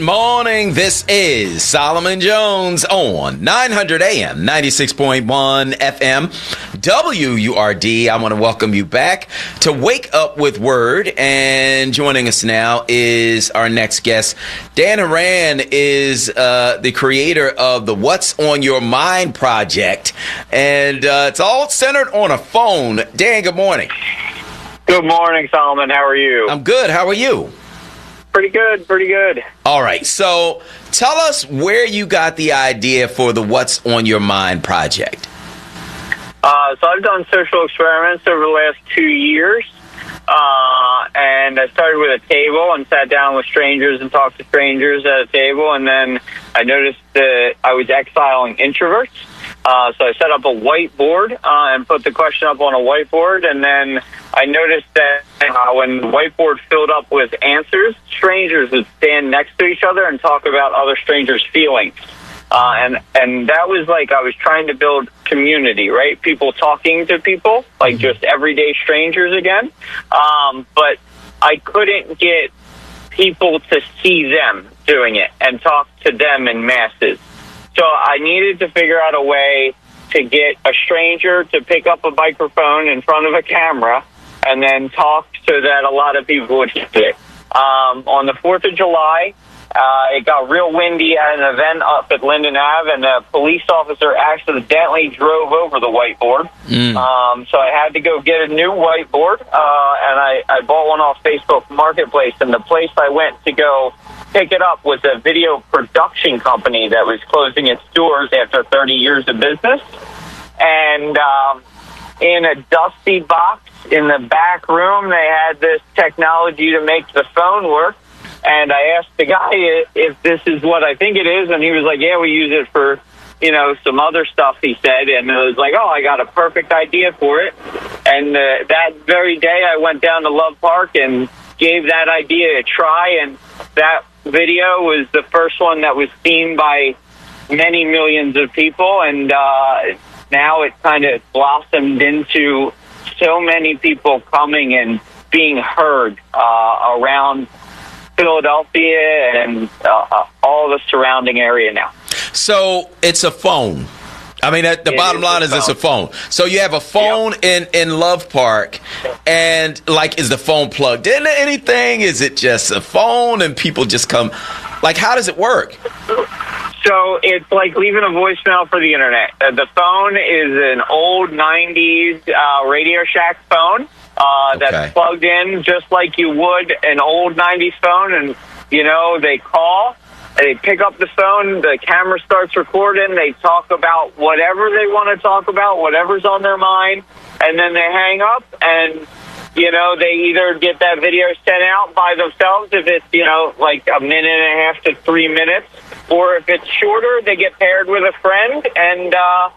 morning. This is Solomon Jones on 900 AM, 96.1 FM, WURD. I want to welcome you back to Wake Up with Word. And joining us now is our next guest. Dan Horan is the creator of the What's on Your Mind project. And it's all centered on a phone. Dan, good morning. Good morning, Solomon. How are you? I'm good. How are you? Pretty good. All right. So tell us where you got the idea for the What's on Your Mind project. So I've done social experiments over the last 2 years. And I started with a table and sat down with strangers and talked to strangers at a table. And then I noticed that I was exiling introverts. So I set up a whiteboard and put the question up on a whiteboard. And then I noticed that when the whiteboard filled up with answers, strangers would stand next to each other and talk about other strangers' feelings. And that was like I was trying to build community, right? People talking to people, like just everyday strangers again. But I couldn't get people to see them doing it and talk to them in masses. So I needed to figure out a way to get a stranger to pick up a microphone in front of a camera and then talk so that a lot of people would hear it. On the 4th of July, it got real windy at an event up at Linden Ave, and a police officer accidentally drove over the whiteboard. So I had to go get a new whiteboard, and I bought one off Facebook Marketplace, and the place I went to go pick it up was a video production company that was closing its doors after 30 years of business. And in a dusty box in the back room, they had this technology to make the phone work. And I asked the guy if this is what I think it is, and he was like, yeah, we use it for, some other stuff, he said. And I was like, oh, I got a perfect idea for it. And that very day, I went down to Love Park and gave that idea a try, and that video was the first one that was seen by many millions of people, and now it kind of blossomed into so many people coming and being heard around Philadelphia and all the surrounding area now. So it's a phone. I mean, the bottom line is it's a phone. So you have a phone in Love Park, and is the phone plugged into anything? Is it just a phone and people just come? How does it work? So it's like leaving a voicemail for the internet. The phone is an old 90s Radio Shack phone that's plugged in just like you would an old 90s phone, and, they call. They pick up the phone, the camera starts recording, they talk about whatever they want to talk about, whatever's on their mind, and then they hang up, and, they either get that video sent out by themselves if it's, like a minute and a half to 3 minutes, or if it's shorter, they get paired with a friend, and,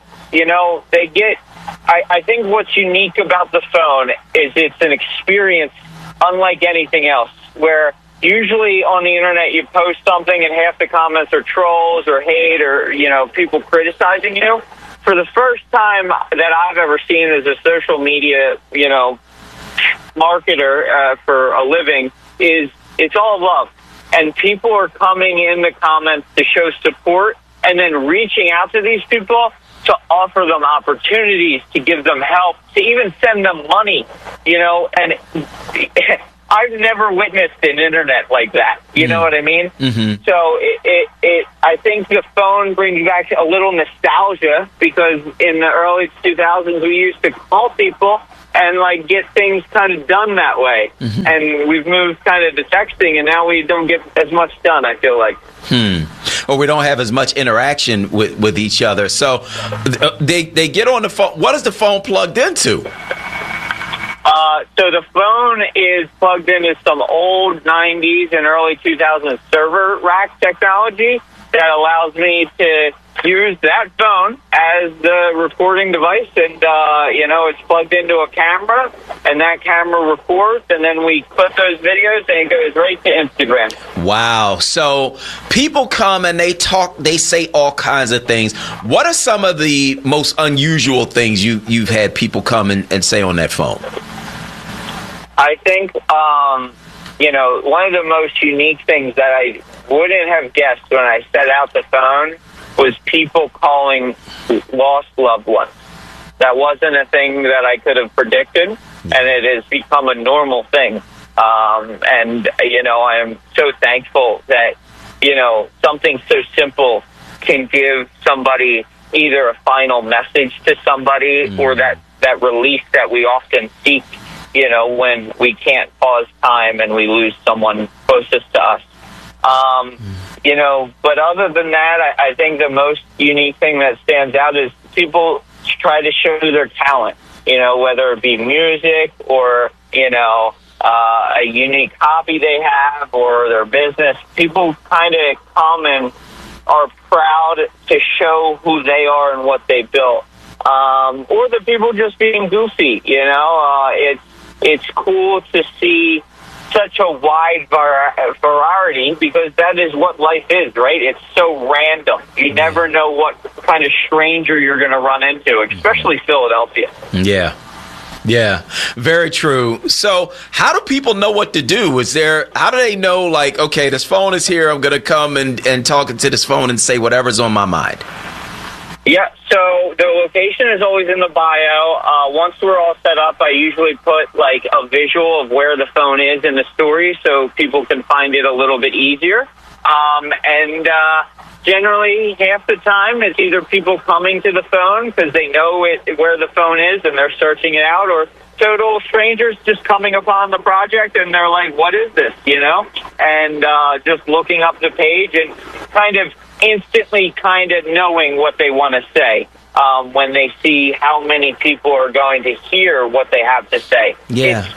they get... I think what's unique about the phone is it's an experience unlike anything else, where usually on the internet you post something and half the comments are trolls or hate or, people criticizing you. For the first time that I've ever seen as a social media, marketer for a living, it's all love. And people are coming in the comments to show support and then reaching out to these people to offer them opportunities, to give them help, to even send them money, and I've never witnessed an internet like that. You know what I mean? Mm-hmm. So I think the phone brings back a little nostalgia, because in the early 2000s we used to call people and get things kind of done that way. Mm-hmm. And we've moved kind of to texting, and now we don't get as much done, I feel like. Or we don't have as much interaction with each other. So they get on the phone. What is the phone plugged into? So the phone is plugged into some old 90s and early 2000s server rack technology that allows me to use that phone as the recording device, and it's plugged into a camera, and that camera records, and then we clip those videos and it goes right to Instagram. Wow. So people come and they talk, they say all kinds of things. What are some of the most unusual things you've had people come and say on that phone? I think one of the most unique things that I wouldn't have guessed when I set out the phone was people calling lost loved ones. That wasn't a thing that I could have predicted, and it has become a normal thing. And I am so thankful that, something so simple can give somebody either a final message to somebody or that release that we often seek, when we can't pause time and we lose someone closest to us. But other than that, I think the most unique thing that stands out is people try to show their talent, whether it be music or, a unique hobby they have or their business. People kind of come and are proud to show who they are and what they built. Or the people just being goofy, it's cool to see such a wide variety, because that is what life is, right? It's so random. You never know what kind of stranger you're going to run into, especially Philadelphia. Yeah, very true. So how do people know what to do? How do they know, like, okay, this phone is here, I'm going to come and talk into this phone and say whatever's on my mind? Yeah, so the location is always in the bio. Once we're all set up, I usually put like a visual of where the phone is in the story so people can find it a little bit easier. Generally, half the time, it's either people coming to the phone because they know where the phone is and they're searching it out, or total strangers just coming upon the project and they're like, what is this, And just looking up the page and kind of instantly knowing what they want to say when they see how many people are going to hear what they have to say. Yeah.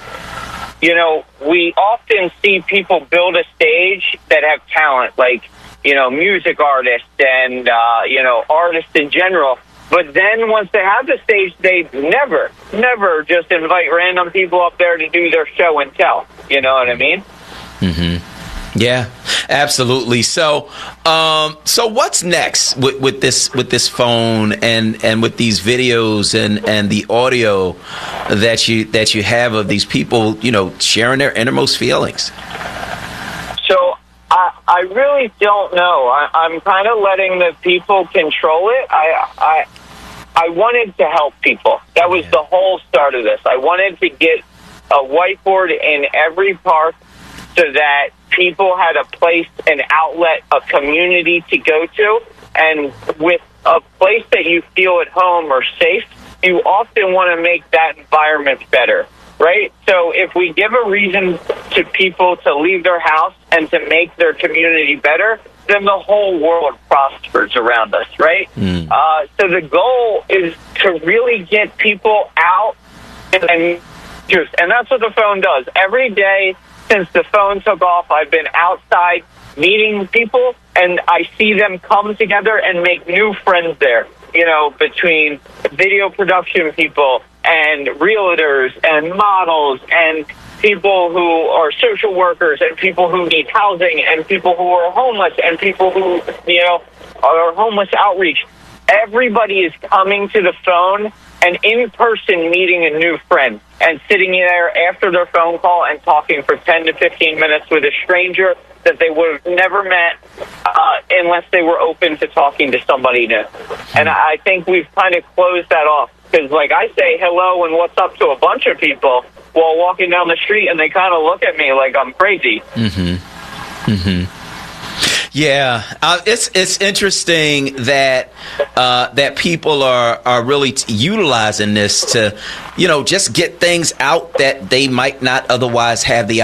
We often see people build a stage that have talent, like, music artists and, artists in general. But then once they have the stage, they never just invite random people up there to do their show and tell. You know what I mean? Mm-hmm. Yeah, absolutely. So what's next with this phone and with these videos and the audio that you have of these people, sharing their innermost feelings? So I really don't know. I'm kind of letting the people control it. I wanted to help people. That was the whole start of this. I wanted to get a whiteboard in every park so that people had a place, an outlet, a community to go to. And with a place that you feel at home or safe, you often want to make that environment better, right? So if we give a reason to people to leave their house and to make their community better, then the whole world prospers around us, right? So the goal is to really get people out and that's what the phone does. Every day since the phone took off, I've been outside meeting people, and I see them come together and make new friends there, between video production people and realtors and models and people who are social workers and people who need housing and people who are homeless and people who, are homeless outreach. Everybody is coming to the phone and in person meeting a new friend and sitting there after their phone call and talking for 10 to 15 minutes with a stranger that they would have never met unless they were open to talking to somebody new. And I think we've kind of closed that off because, like, I say hello and what's up to a bunch of people while walking down the street, and they kind of look at me like I'm crazy. Mm-hmm. Mm-hmm. Yeah, it's interesting that that people are really utilizing this to, just get things out that they might not otherwise have the